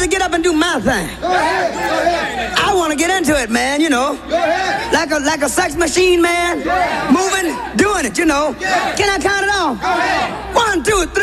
get up and do my thing. I want to get into it, man, you know. Like a sex machine, man. Moving, doing it, you know. Can I count it off? 1, 2, 3.